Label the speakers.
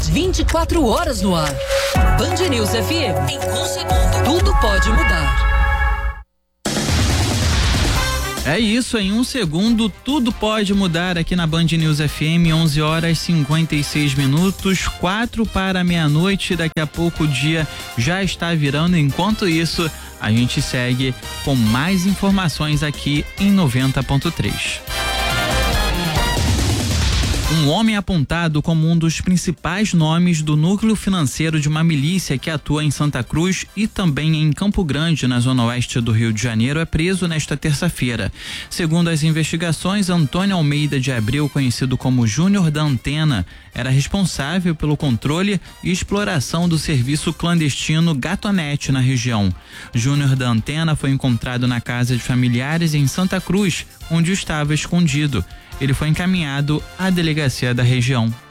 Speaker 1: 24 horas no ar. Band News FM. Em um segundo, tudo pode mudar.
Speaker 2: É isso, em um segundo tudo pode mudar aqui na Band News FM, 11h56, 4 para meia-noite. Daqui a pouco o dia já está virando. Enquanto isso, a gente segue com mais informações aqui em 90.3. Um homem apontado como um dos principais nomes do núcleo financeiro de uma milícia que atua em Santa Cruz e também em Campo Grande, na zona oeste do Rio de Janeiro, é preso nesta terça-feira. Segundo as investigações, Antônio Almeida de Abreu, conhecido como Júnior da Antena, era responsável pelo controle e exploração do serviço clandestino Gatonete na região. Júnior da Antena foi encontrado na casa de familiares em Santa Cruz, onde estava escondido. Ele foi encaminhado à delegacia da região.